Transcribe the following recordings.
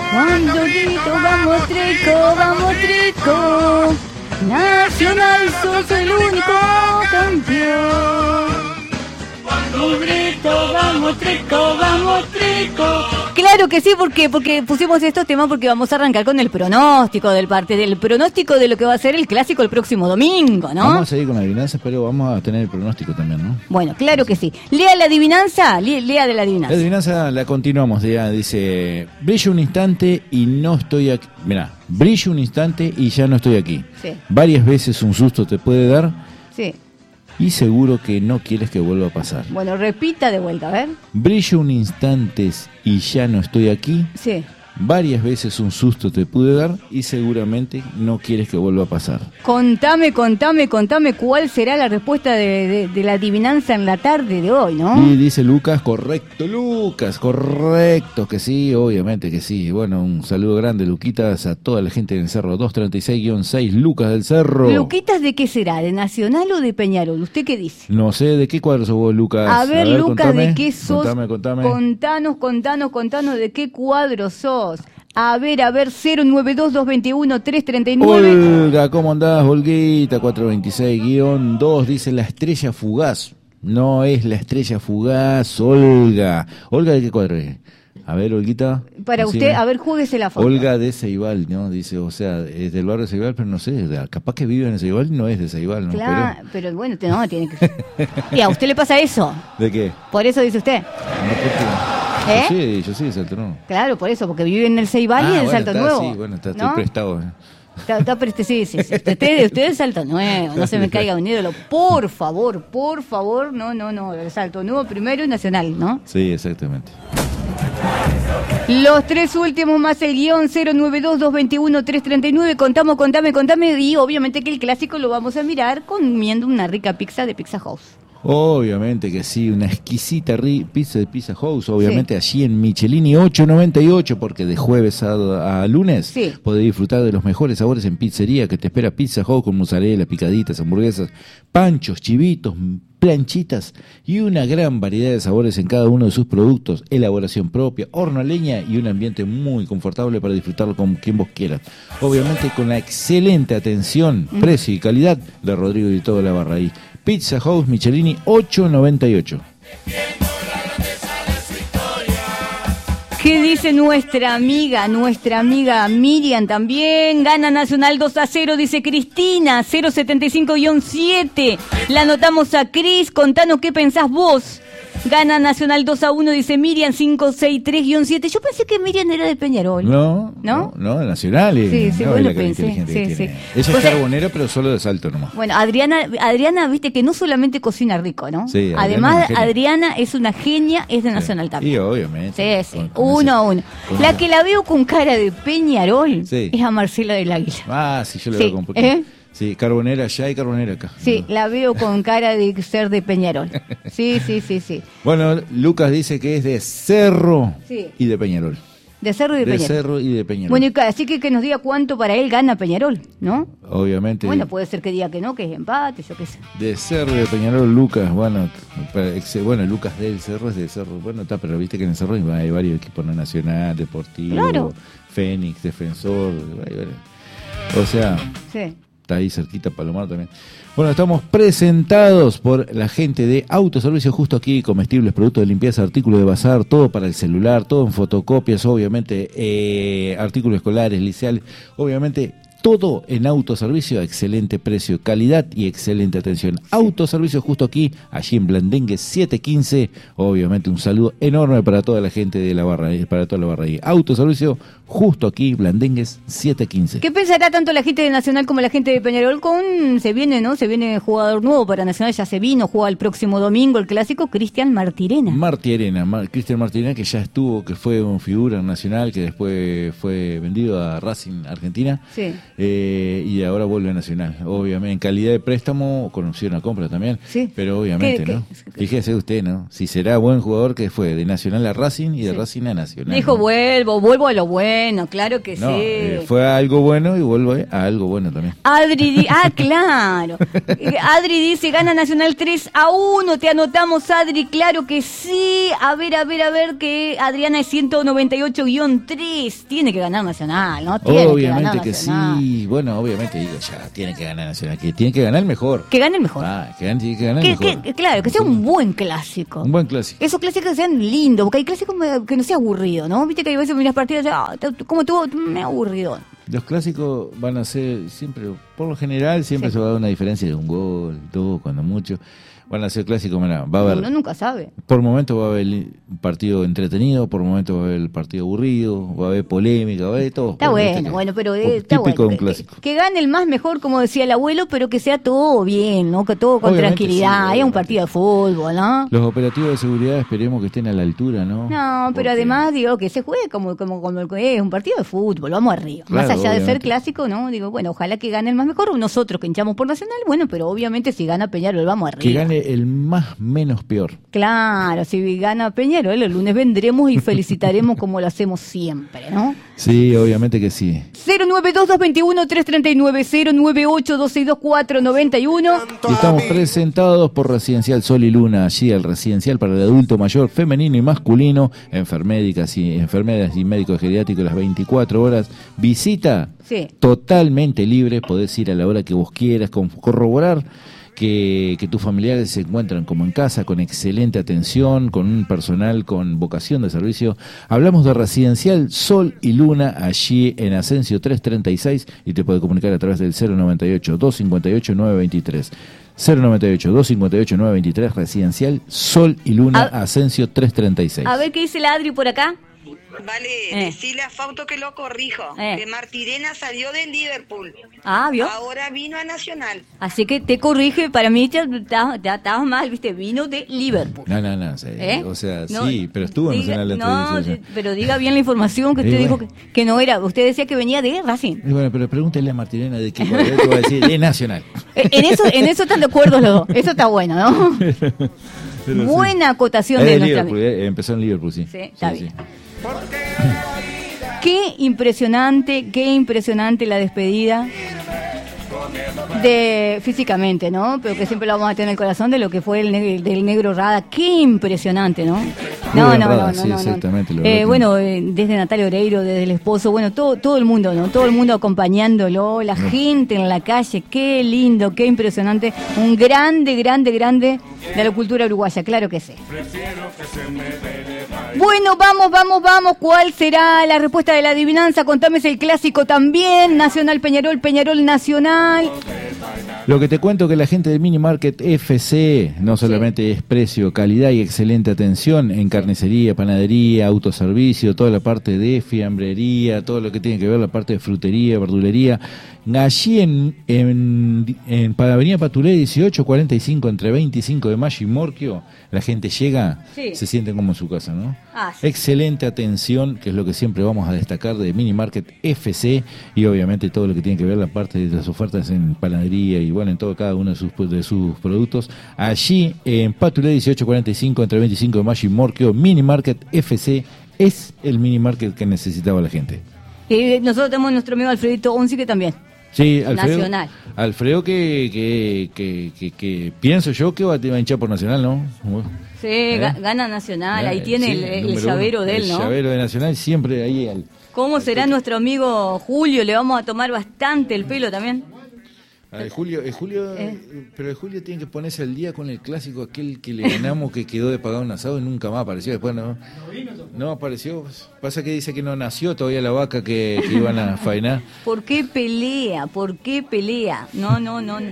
Cuando grito, vamos Trico. Nacional, sos el único campeón. Cuando grito, vamos Trico. Claro que sí, porque pusimos estos temas porque vamos a arrancar con el pronóstico del pronóstico de lo que va a ser el clásico el próximo domingo, ¿no? Vamos a seguir con la adivinanza, pero vamos a tener el pronóstico también, ¿no? Bueno, claro que sí. Lea la adivinanza, lea de la adivinanza. La adivinanza la continuamos, ya dice, brillo un instante y no estoy aquí. Mirá, brillo un instante y ya no estoy aquí. Sí. Varias veces un susto te puede dar. Sí. Y seguro que no quieres que vuelva a pasar. Bueno, repita de vuelta, a ver. Brillo un instante y ya no estoy aquí. Sí. Varias veces un susto te pude dar y seguramente no quieres que vuelva a pasar. Contame cuál será la respuesta de la adivinanza en la tarde de hoy, ¿no? Y dice Lucas, correcto, que sí, obviamente que sí. Bueno, un saludo grande, Luquitas, a toda la gente del Cerro 236-6, Lucas del Cerro. ¿Luquitas de qué será? ¿De Nacional o de Peñarol? ¿Usted qué dice? No sé, ¿de qué cuadro sos vos, Lucas? A ver, Lucas, contame, ¿de qué sos? Contame. Contanos de qué cuadro sos. A ver, 092-221-339. Olga, ¿cómo andás, Olguita? 426-2, dice la estrella fugaz. No es la estrella fugaz, Olga. ¿Olga de qué cuadro es? A ver, Olguita. Para usted, a ver, júguese la foto. Olga de Ceibal, ¿no? Dice, o sea, es del barrio de Ceibal, pero no sé, capaz que vive en Ceibal, no es de Ceibal, ¿no? Claro, pero bueno, no, tiene que... ¿Y a usted le pasa eso? ¿De qué? Por eso dice usted. No, porque... Yo sí, de Salto Nuevo. Claro, por eso, porque vive en el Ceibal y en el Salto Nuevo. Sí, bueno, estoy prestado. Sí. Usted es Salto Nuevo, no se me caiga un ídolo. Por favor, no, el Salto Nuevo primero y Nacional, ¿no? Sí, exactamente. Los tres últimos más el guión 092-221-339. Contame. Y obviamente que el clásico lo vamos a mirar comiendo una rica pizza de Pizza House. Obviamente que sí, una exquisita pizza de Pizza House, obviamente allí en Michelini 898, porque de jueves a lunes podés disfrutar de los mejores sabores en pizzería que te espera Pizza House con mozzarella, picaditas, hamburguesas, panchos, chivitos, planchitas y una gran variedad de sabores en cada uno de sus productos, elaboración propia, horno a leña y un ambiente muy confortable para disfrutarlo con quien vos quieras. Obviamente con la excelente atención, precio y calidad de Rodrigo y toda la barra ahí. Pizza House Michelini 898. ¿Qué dice nuestra amiga Miriam también? Gana Nacional 2-0, dice Cristina, 075-7. La anotamos a Cris, contanos qué pensás vos. Gana Nacional 2-1, dice Miriam, 563-7. Yo pensé que Miriam era de Peñarol. No, de Nacional. Sí, no, bueno, pensé. Sí. Ella es carbonera, pero solo de Salto nomás. Bueno, Adriana, viste que no solamente cocina rico, ¿no? Sí, además, Adriana es una genia, es de Nacional también. Y obviamente. Sí. Uno a uno. La que la veo con cara de Peñarol es a Marcela del Águila. Ah, sí, yo la veo con poquito. Sí, carbonera allá y carbonera acá. Sí, la veo con cara de ser de Peñarol. Sí. Bueno, Lucas dice que es de Cerro y de Peñarol. De Cerro y de Peñarol. De Cerro y de Peñarol. Bueno, así que nos diga cuánto para él gana Peñarol, ¿no? Obviamente. Bueno, puede ser que diga que no, que es empate, yo qué sé. De Cerro y de Peñarol, Lucas, bueno, Lucas del Cerro es de Cerro. Bueno, pero viste que en el Cerro hay varios equipos, ¿no? Nacional, Deportivo, Fénix, Defensor, o sea... Sí. Está ahí cerquita Palomar también. Bueno, estamos presentados por la gente de Autoservicio, justo aquí, comestibles, productos de limpieza, artículos de bazar, todo para el celular, todo en fotocopias, obviamente, artículos escolares, liceales, obviamente, todo en Autoservicio, excelente precio, calidad y excelente atención. Autoservicio justo aquí, allí en Blandengue 715, obviamente un saludo enorme para toda la gente de la barra, para toda la barra ahí. Autoservicio justo aquí, Blandengues 715. ¿Qué pensará tanto la gente de Nacional como la gente de Peñarol se viene jugador nuevo para Nacional, ya se vino, juega el próximo domingo el clásico, Cristian Martirena. Cristian Martirena, que ya estuvo, que fue un figura Nacional, que después fue vendido a Racing Argentina. Sí. y ahora vuelve a Nacional, obviamente, en calidad de préstamo, con opción a compra también, sí. Pero obviamente, ¿no? Fíjese usted, ¿no? Si será buen jugador que fue de Nacional a Racing y de Racing a Nacional. Dijo, ¿no? vuelvo a lo bueno, claro que no, sí. Fue a algo bueno y vuelve a algo bueno también. Adri, claro. Adri dice, gana Nacional 3-1, te anotamos, Adri, claro que sí. A ver, que Adriana es 198-3, tiene que ganar Nacional, ¿no? Obviamente que sí, bueno, obviamente digo, ya, tiene que ganar Nacional, que tiene que ganar el mejor. Que gane el mejor. Tiene que ganar el mejor. Claro, que sea un buen clásico. Un buen clásico. Esos clásicos que sean lindos, porque hay clásicos que no sea aburrido, ¿no? Viste que hay veces en las partidas, como tuvo, me aburrido. Los clásicos van a ser siempre, por lo general, siempre se va a dar una diferencia de un gol, todo, cuando mucho. Van a ser clásicos, va a haber... Uno nunca sabe. Por momentos va a haber un partido entretenido, por momentos va a haber el partido aburrido, va a haber polémica, va a haber todo. Está bueno, pero está típico bueno. De un clásico. Que gane el más mejor, como decía el abuelo, pero que sea todo bien, ¿no? Que todo con obviamente, tranquilidad, haya un partido de fútbol, ¿no? Los operativos de seguridad esperemos que estén a la altura, ¿no? No, pero además, digo, que se juegue como el que es, un partido de fútbol, vamos arriba. Claro, más allá de ser clásico, ¿no? Digo, bueno, ojalá que gane el más mejor, nosotros que hinchamos por Nacional, bueno, pero obviamente si gana Peñarol, vamos arriba. Que gane el más menos peor. Claro, si gana Peñarol, el lunes vendremos y felicitaremos como lo hacemos siempre, ¿no? Sí, obviamente que sí. 092-221-339, 098-262-491. Y estamos presentados por Residencial Sol y Luna, allí el residencial para el adulto mayor, femenino y masculino, enfermeras y médicos geriátricos las 24 horas. Visita totalmente libre, podés ir a la hora que vos quieras, corroborar que tus familiares se encuentran como en casa, con excelente atención, con un personal con vocación de servicio. Hablamos de Residencial Sol y Luna, allí en Asensio 336, y te puede comunicar a través del 098-258-923. 098-258-923, Residencial Sol y Luna, Asensio 336. A ver qué dice la Adri por acá. Vale, decirle a Fausto que lo corrijo, que Martirena salió del Liverpool. ¿Vio? Ahora vino a Nacional. Así que te corrige, para mí ya estabas mal, ¿viste? Vino de Liverpool. No, o sea, no, sí, pero estuvo en Nacional. Pero diga bien la información que usted dijo que no era. Usted decía que venía de Racing. Bueno, pero pregúntele a Martirena de qué te va a decir, de Nacional. En eso están de acuerdo los dos, eso está bueno, ¿no? Buena acotación de nuestra amiga. Empezó en Liverpool, sí. Sí, está bien. Qué impresionante la despedida físicamente, ¿no? Pero que siempre lo vamos a tener en el corazón de lo que fue del negro Rada. Qué impresionante, ¿no? No. Exactamente. Bueno, desde Natalia Oreiro, desde el esposo, bueno, todo el mundo, ¿no? Todo el mundo acompañándolo, la gente en la calle, qué lindo, qué impresionante. Un grande de la cultura uruguaya, claro que sí. Bueno, vamos. ¿Cuál será la respuesta de la adivinanza? Contame el clásico también. Nacional Peñarol, Peñarol Nacional. Lo que te cuento que la gente de Mini Market FC no solamente es precio, calidad y excelente atención en carnicería, panadería, autoservicio, toda la parte de fiambrería, todo lo que tiene que ver la parte de frutería, verdulería. Allí en Avenida Paturé 1845, entre 25 de mayo y Morquio, la gente llega, se sienten como en su casa, ¿no? Sí. Excelente atención, que es lo que siempre vamos a destacar de Mini Market FC, y obviamente todo lo que tiene que ver la parte de las ofertas en panadería y bueno, en todo cada uno de sus productos. Allí en Paturé 1845, entre 25 de mayo y Morquio, Mini Market FC es el Mini Market que necesitaba la gente. Y nosotros tenemos nuestro amigo Alfredito Onzi que también. Sí, Alfredo. Nacional. Alfredo que pienso yo que va a hinchar por Nacional, ¿no? Sí, gana Nacional, ahí tiene el llavero de él, ¿no? El llavero de Nacional siempre ahí. ¿Cómo será nuestro amigo Julio? Le vamos a tomar bastante el pelo también. Julio tiene que ponerse al día con el clásico aquel que le ganamos, que quedó de pagar un asado y nunca más apareció. Después no apareció. Pasa que dice que no nació todavía la vaca que iban a faenar. ¿Por qué pelea? No.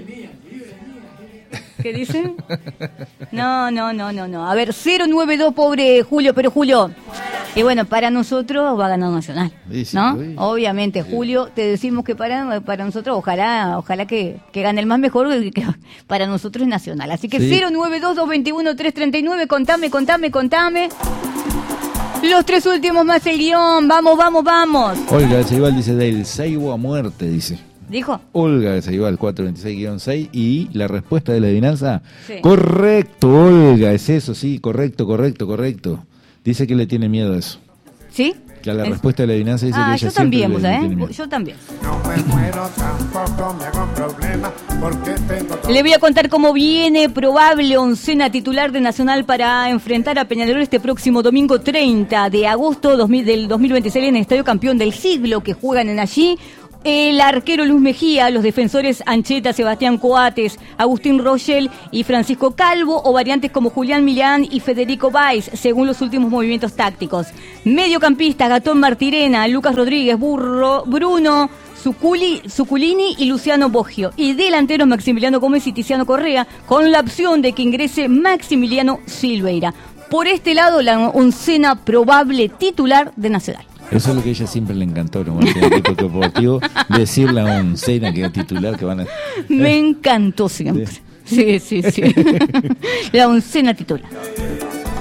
¿Qué dicen? No. A ver, 092, pobre Julio, pero Julio. Y bueno, para nosotros va a ganar Nacional, ¿no? Sí. Obviamente, Julio, te decimos que para nosotros, ojalá que gane el más mejor, que para nosotros es Nacional. Así que 092-221-339, contame. Los tres últimos más el guión, vamos. Oiga, el Ceibal dice, del Seibo a muerte, dice. ¿Dijo? Olga se iba al 426-6 y la respuesta de la adivinanza, sí. Correcto, Olga, es eso, sí, correcto. Dice que le tiene miedo a eso. ¿Sí? Que a la respuesta de la adivinanza dice que ella yo también, siempre yo también. No me muero tampoco, me hago problema porque tengo todo. Le voy a contar cómo viene probable oncena titular de Nacional para enfrentar a Peñarol este próximo domingo 30 de agosto del 2026 en el Estadio Campeón del Siglo, que juegan en allí. El arquero Luz Mejía, los defensores Ancheta, Sebastián Coates, Agustín Rochel y Francisco Calvo, o variantes como Julián Milán y Federico Valls, según los últimos movimientos tácticos. Mediocampistas, Gastón Martirena, Lucas Rodríguez, Bruno Zuculini y Luciano Boggio. Y delanteros Maximiliano Gómez y Tiziano Correa, con la opción de que ingrese Maximiliano Silveira. Por este lado, la oncena probable titular de Nacional. Eso es lo que a ella siempre le encantó, como el equipo deportivo, decirle a un Oncena que es titular que van a... Me encantó siempre. Sí. La oncena titular.